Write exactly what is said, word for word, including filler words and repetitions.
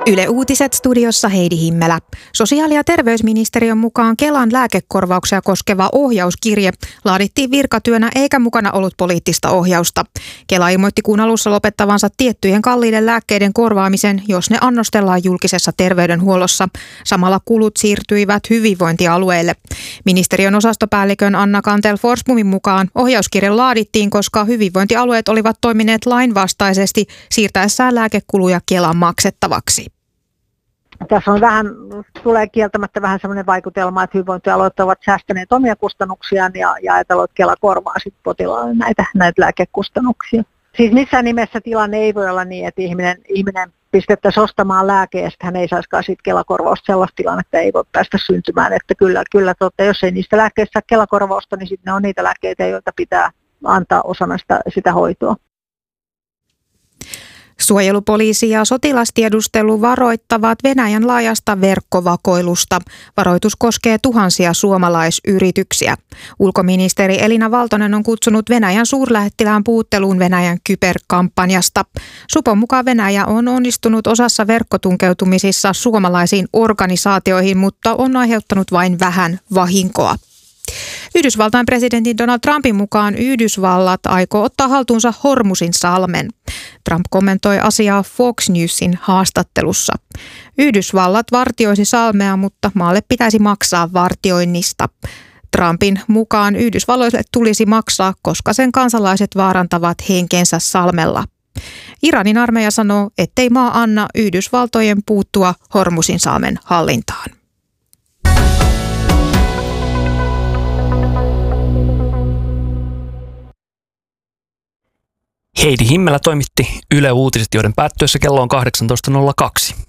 Yle Uutiset studiossa Heidi Himmelä. Sosiaali- ja terveysministeriön mukaan Kelan lääkekorvauksia koskeva ohjauskirje laadittiin virkatyönä eikä mukana ollut poliittista ohjausta. Kela ilmoitti kuun alussa lopettavansa tiettyjen kalliiden lääkkeiden korvaamisen, jos ne annostellaan julkisessa terveydenhuollossa. Samalla kulut siirtyivät hyvinvointialueille. Ministeriön osastopäällikön Anna Kantel-Forsblomin mukaan ohjauskirje laadittiin, koska hyvinvointialueet olivat toimineet lainvastaisesti siirtäessään lääkekuluja Kelan maksettavaksi. Tässä on vähän, tulee kieltämättä vähän sellainen vaikutelma, että hyvinvointialueet ovat säästäneet omia kustannuksiaan ja, ja ajatellaan, että Kela korvaa sitten potilaalle näitä, näitä lääkekustannuksia. Siis missään nimessä tilanne ei voi olla niin, että ihminen, ihminen pistettäisiin ostamaan lääke ja hän ei saisikaan siitä Kela-korvausta. Sellaista tilannetta ei voi päästä syntymään. Että kyllä, kyllä totta, jos ei niistä lääkkeistä saa Kela-korvausta, niin sitten ne on niitä lääkkeitä, joita pitää antaa osana sitä, sitä hoitoa. Suojelupoliisi ja sotilastiedustelu varoittavat Venäjän laajasta verkkovakoilusta. Varoitus koskee tuhansia suomalaisyrityksiä. Ulkoministeri Elina Valtonen on kutsunut Venäjän suurlähettilään puhutteluun Venäjän kyberkampanjasta. Supon mukaan Venäjä on onnistunut osassa verkkotunkeutumisissa suomalaisiin organisaatioihin, mutta on aiheuttanut vain vähän vahinkoa. Yhdysvaltain presidentin Donald Trumpin mukaan Yhdysvallat aikoo ottaa haltuunsa Hormuzin salmen. Trump kommentoi asiaa Fox Newsin haastattelussa. Yhdysvallat vartioisi salmea, mutta maalle pitäisi maksaa vartioinnista. Trumpin mukaan Yhdysvalloille tulisi maksaa, koska sen kansalaiset vaarantavat henkensä salmella. Iranin armeija sanoo, ettei maa anna Yhdysvaltojen puuttua Hormuzin salmen hallintaan. Heidi Himmelä toimitti Yle Uutiset, joiden päättyessä kello on kahdeksantoista nolla kaksi.